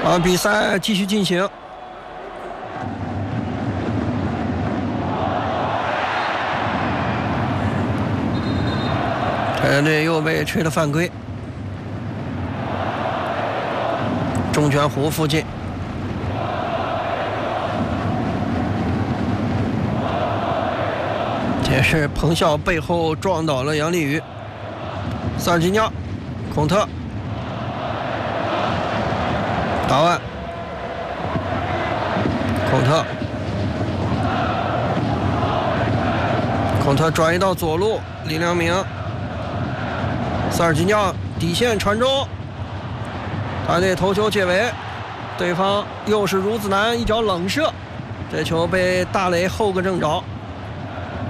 比赛继续进行。太阳队又被吹了犯规，中圈弧附近。这是彭笑背后撞倒了杨立宇，萨尔吉尼奥，孔特，打完，孔特转移到左路，李良铭，萨尔吉尼奥底线传中，他这头球解围，对方又是孺子男一脚冷射，这球被大雷后个正着。